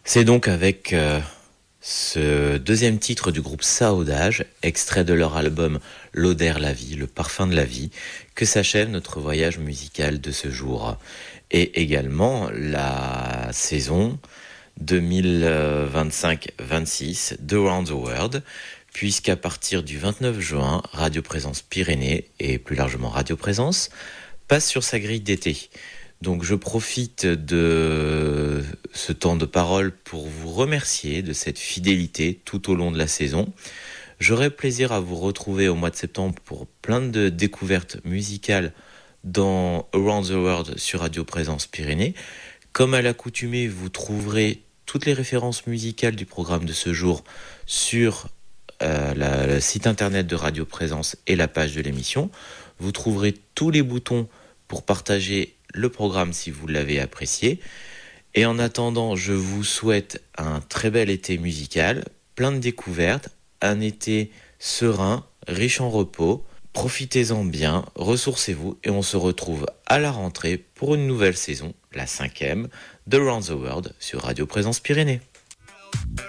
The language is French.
C'est donc avec ce deuxième titre du groupe Saudage, extrait de leur album L'Odeur la vie, le parfum de la vie, que s'achève notre voyage musical de ce jour. Et également la saison 2025-26 de Round the World, puisqu'à partir du 29 juin, Radio Présence Pyrénées, et plus largement Radio Présence, passe sur sa grille d'été. Donc je profite de ce temps de parole pour vous remercier de cette fidélité tout au long de la saison. J'aurai plaisir à vous retrouver au mois de septembre pour plein de découvertes musicales dans Around the World sur Radio Présence Pyrénées. Comme à l'accoutumée, vous trouverez toutes les références musicales du programme de ce jour sur le site internet de Radio Présence et la page de l'émission. Vous trouverez tous les boutons pour partager le programme si vous l'avez apprécié. Et en attendant, je vous souhaite un très bel été musical, plein de découvertes, un été serein, riche en repos. Profitez-en bien, ressourcez-vous et on se retrouve à la rentrée pour une nouvelle saison, la 5e, de Round the World sur Radio Présence Pyrénées.